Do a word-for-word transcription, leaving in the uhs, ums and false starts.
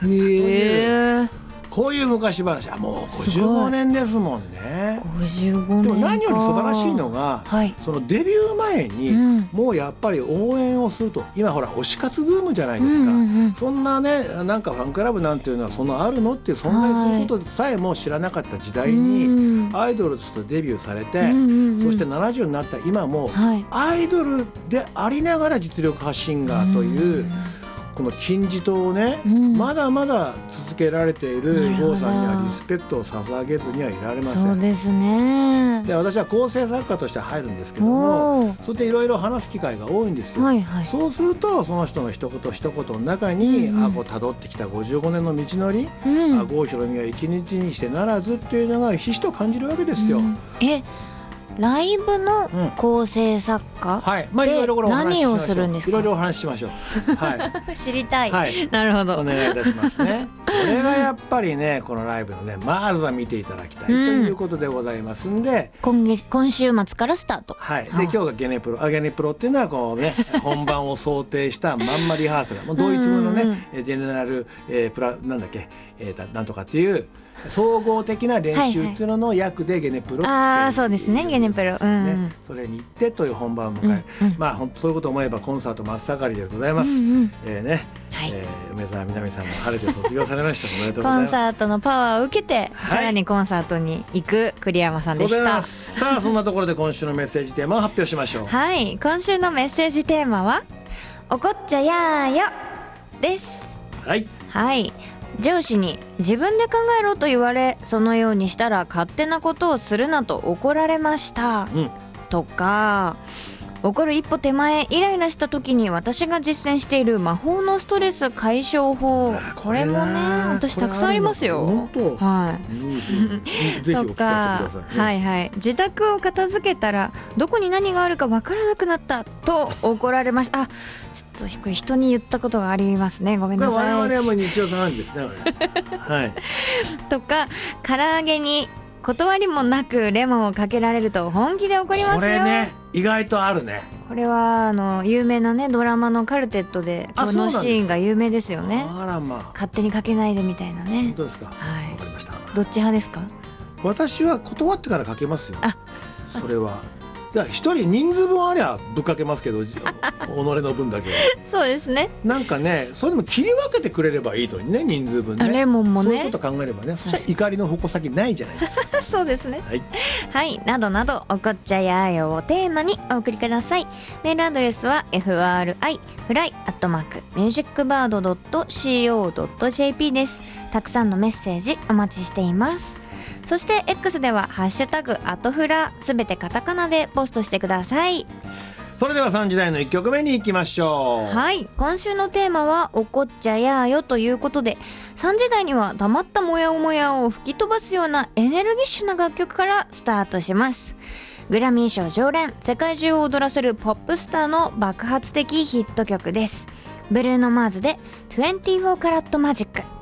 へえ。 こういう昔話はもうごじゅうごねんですもんね。 ごじゅうごねんか。 でも何より素晴らしいのが、はい、そのデビュー前に、うん、もうやっぱり応援をすると、今ほら推し活ブームじゃないですか、うんうんうん、そんなね、なんかファンクラブなんていうのはそんなあるのっていう、存在することさえも知らなかった時代に、はい、アイドルとしてデビューされて、うんうんうん、そしてななじゅうになった今も、はい、アイドルでありながら実力派シンガーという、うん、この金字塔をね、うん、まだまだ続けられている郷さんにはリスペクトを捧げずにはいられません。 そうですね。 で、私は構成作家として入るんですけども、そうやっていろいろ話す機会が多いんですよ、はいはい、そうするとその人の一言一言の中に、うんうん、あこう辿ってきたごじゅうごねんの道のり、うん、あ郷ひろみは一日にしてならずっていうのがひしと感じるわけですよ、うん、 えライブの構成作家、うん、はい、まあ、いろいろこれお話ししましょう。何をするんですか。 いろいろお話ししましょう、はい、 知りたい、 はい、 なるほど、 お願いいたしますね。それがやっぱりね、このライブのね、まずは見ていただきたいということでございますんで、 うん、今月今週末からスタート、 はい、で今日がゲネプロ、あゲネプロっていうのはこうね本番を想定したまんまリハーサル、もうドイツ語のね、うんうん、ジェネラル、えー、プラなんだっけ、えー、なんとかっていう総合的な練習っていうのの役でゲネプロっていう、はいはい、あ、 そうですね、ゲネプロ、うん、 それに行ってという本番を迎え、うんうん、まあ本当そういうことを思えばコンサート真っ盛りでございます、うんうん、えーね、はい、えー、梅澤美波さんも晴れて卒業されました。おめでとうございます。 コンサートのパワーを受けて、はい、さらにコンサートに行く栗山さんでした。 さあ、そんなところで今週のメッセージテーマを発表しましょう。 はい、今週のメッセージテーマはおこっちゃやーよです。 はい、 はい、上司に自分で考えろと言われ、そのようにしたら勝手なことをするなと怒られました、うん、とか、怒る一歩手前、イライラした時に私が実践している魔法のストレス解消法、これもね、私たくさんありますよ。はい、とか、はいはい、自宅を片付けたらどこに何があるか分からなくなったと怒られました。あ、ちょっとこれ人に言ったことがありますね、ごめんなさい。 我々はもう日常茶飯事ですねはい、 とか、唐揚げに断りもなくレモンをかけられると本気で怒りますよ。 これね、意外とあるね。 これはあの有名なね、ドラマのカルテットでこのシーンが有名ですよね。 あら、まあ、 勝手にかけないでみたいなね。 本当ですか。 はい、 わかりました。 どっち派ですか。 私は断ってからかけますよ。あ、それは一人人数分ありゃぶっかけますけど、己の分だけはそうですね。 なんかね、それでも切り分けてくれればいいとにね、人数分ね。 レモンもね、 そういうこと考えればね、そしたら怒りの矛先ないじゃないですかそうですね、 はい、 はい、などなどおこっちゃやーよをテーマにお送りください。メールアドレスは エフアールアイ フライ アットマーク ミュージックバード ドット シーオー ドット ジェーピー です。たくさんのメッセージお待ちしています。そして X ではハッシュタグアトフラ、すべてカタカナでポストしてください。 それではさんじ台のいっきょくめに行きましょう。 はい、今週のテーマはおこっちゃやーよということで、さんじ台には溜まったモヤモヤを吹き飛ばすようなエネルギッシュな楽曲からスタートします。グラミー賞常連、世界中を踊らせるポップスターの爆発的ヒット曲です。ブルーノ・マーズでにじゅうよんカラットマジック。